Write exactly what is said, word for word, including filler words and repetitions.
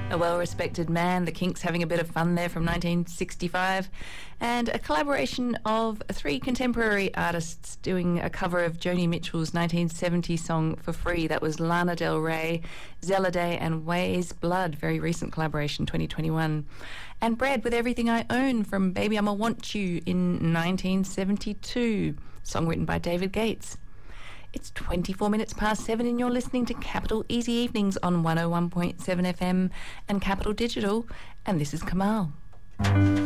A well-respected man, the Kinks having a bit of fun there from nineteen sixty-five, and a collaboration of three contemporary artists doing a cover of Joni Mitchell's nineteen seventy song For Free. That was Lana Del Rey, Zeladay and Ways Blood, very recent collaboration, twenty twenty-one. And Bread with Everything I Own from Baby I'ma Want You in nineteen seventy-two, song written by David Gates. It's twenty-four minutes past seven and you're listening to Capital Easy Evenings on one oh one point seven F M and Capital Digital, and this is Kamal.